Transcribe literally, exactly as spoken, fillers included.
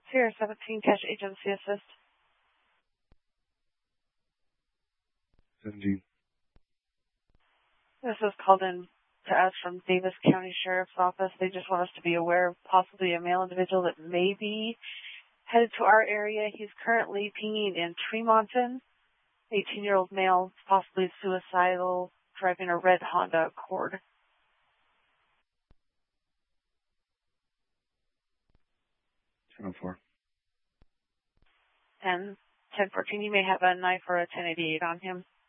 Sierra seventeen, Cash Agency Assist. seventeen. This is called in to us from Davis County Sheriff's Office. They just want us to be aware of possibly a male individual that may be headed to our area. He's currently pinging in Tremonton. eighteen-year-old male, possibly suicidal, driving a red Honda Accord. ten oh four. And ten fourteen, you may have a knife or a ten eighty-eight on him.